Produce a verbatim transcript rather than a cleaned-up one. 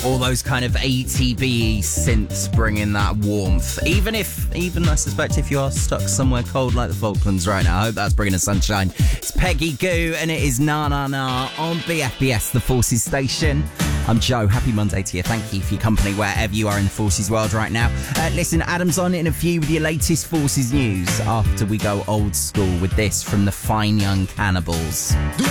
all those kind of A T B synths bringing that warmth. Even if, even I suspect if you are stuck somewhere cold like the Falklands right now, I hope that's bringing the sunshine. It's Peggy Goo and it is Na Na Na on B F B S, the Forces station. I'm Joe. Happy Monday to you. Thank you for your company wherever you are in the Forces world right now. Uh, listen, Adam's on in a few with your latest Forces news after we go old school with this from the Fine Young Cannibals.